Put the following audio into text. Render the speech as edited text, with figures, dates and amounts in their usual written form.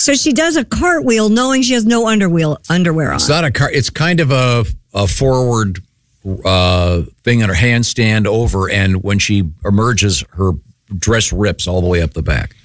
So she does a cartwheel knowing she has no underwear on. It's not a car. It's kind of a forward thing on her handstand over, and when she emerges, her dress rips all the way up the back.